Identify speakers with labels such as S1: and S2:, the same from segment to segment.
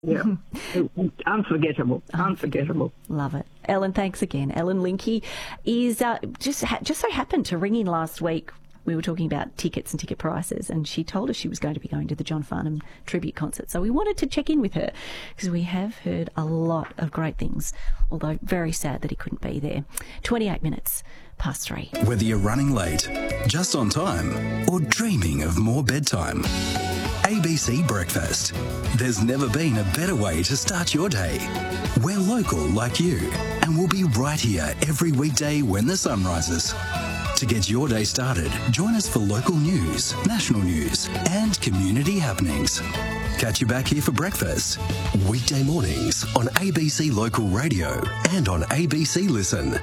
S1: Yeah. Unforgettable. Unforgettable.
S2: Love it. Ellen, thanks again. Ellen Linky is just so happened to ring in last week. We were talking about tickets and ticket prices, and she told us she was going to be going to the John Farnham tribute concert. So we wanted to check in with her because we have heard a lot of great things, although very sad that he couldn't be there. 28 minutes past 3.
S3: Whether you're running late, just on time, or dreaming of more bedtime, ABC Breakfast. There's never been a better way to start your day. We're local like you, and we'll be right here every weekday when the sun rises. To get your day started, join us for local news, national news, and community happenings. Catch you back here for breakfast. Weekday mornings on ABC Local Radio and on ABC Listen.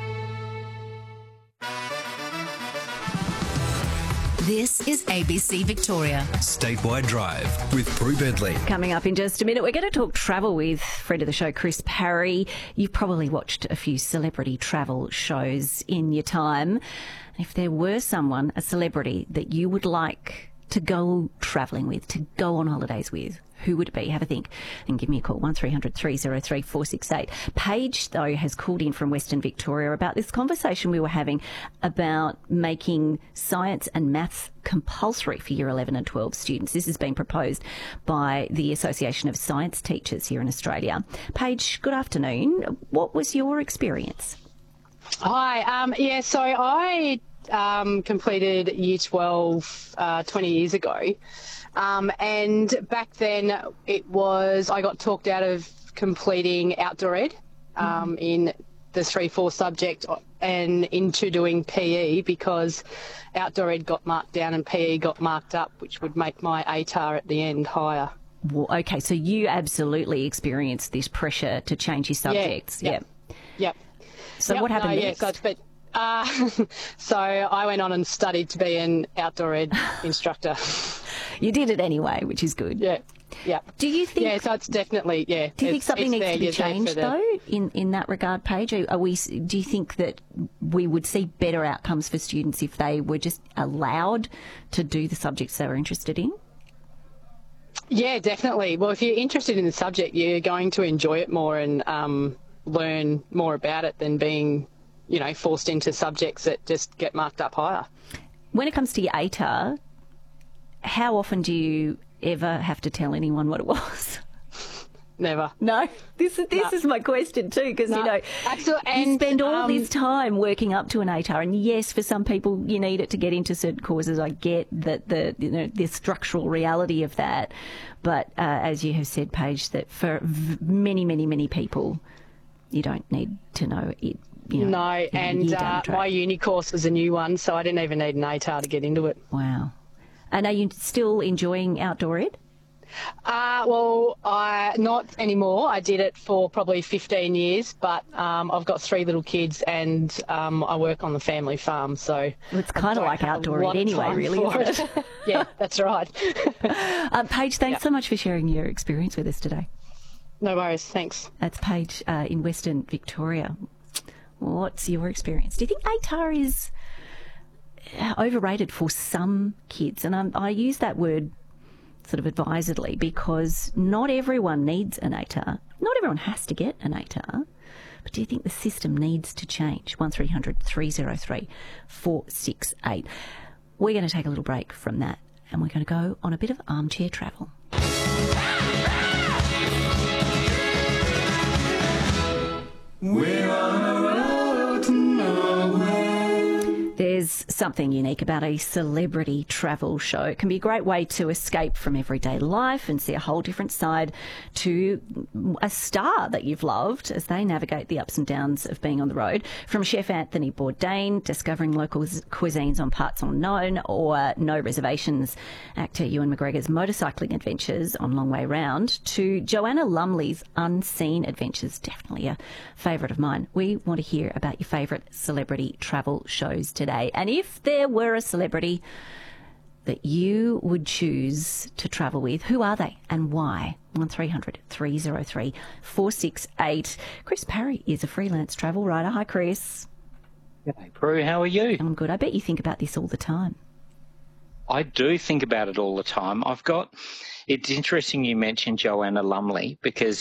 S4: This is ABC Victoria.
S3: Statewide Drive with Prue Bentley.
S2: Coming up in just a minute, we're going to talk travel with friend of the show, Chris Parry. You've probably watched a few celebrity travel shows in your time. If there were someone, a celebrity, that you would like to go travelling with, to go on holidays with, who would it be? Have a think and give me a call, 1300 303 468. Paige, though, has called in from Western Victoria about this conversation we were having about making science and maths compulsory for Year 11 and 12 students. This has been proposed by the Association of Science Teachers here in Australia. Paige, good afternoon. What was your experience?
S5: Hi. So I completed Year 12 20 years ago. And back then I got talked out of completing outdoor ed in the 3-4 subject and into doing PE because outdoor ed got marked down and PE got marked up, which would make my ATAR at the end higher.
S2: Well, okay, so you absolutely experienced this pressure to change your subjects.
S5: Yep.
S2: So what happened next?
S5: So I went on and studied to be an outdoor ed instructor.
S2: You did it anyway, which is good.
S5: Yeah.
S2: Do you think?
S5: Yeah, so it's definitely, Do
S2: you think something needs to be changed, though, in that regard, Paige? Do you think that we would see better outcomes for students if they were just allowed to do the subjects they were interested in?
S5: Yeah, definitely. Well, if you're interested in the subject, you're going to enjoy it more and learn more about it than being, forced into subjects that just get marked up higher.
S2: When it comes to your ATAR, how often do you ever have to tell anyone what it was?
S5: Never.
S2: No? This is my question too, because, you spend all this time working up to an ATAR, and yes, for some people you need it to get into certain courses. I get that the structural reality of that. But as you have said, Paige, that for many, many, many people, you don't need to know it.
S5: My uni course was a new one, so I didn't even need an ATAR to get into it.
S2: Wow. And are you still enjoying outdoor ed?
S5: Not anymore. I did it for probably 15 years, but I've got 3 little kids and I work on the family farm, so...
S2: It's kind of like outdoor ed anyway, really, isn't it?
S5: Yeah, that's right.
S2: Paige, thanks so much for sharing your experience with us today.
S5: No worries, thanks.
S2: That's Paige in Western Victoria. What's your experience? Do you think ATAR is overrated for some kids? And I use that word sort of advisedly because not everyone needs an ATAR. Not everyone has to get an ATAR. But do you think the system needs to change? 1300 303 468. We're going to take a little break from that and we're going to go on a bit of armchair travel. We're on a road to nowhere. There's something unique about a celebrity travel show. It can be a great way to escape from everyday life and see a whole different side to a star that you've loved as they navigate the ups and downs of being on the road. From Chef Anthony Bourdain, discovering local cuisines on parts unknown, or No Reservations actor Ewan McGregor's motorcycling adventures on Long Way Round, to Joanna Lumley's unseen adventures, definitely a favourite of mine. We want to hear about your favourite celebrity travel shows today. And if there were a celebrity that you would choose to travel with, who are they and why? 1300 303 468. Chris Parry is a freelance travel writer. Hi, Chris.
S6: Hey, Prue, how are you?
S2: I'm good. I bet you think about this all the time.
S6: I do think about it all the time. It's interesting you mentioned Joanna Lumley because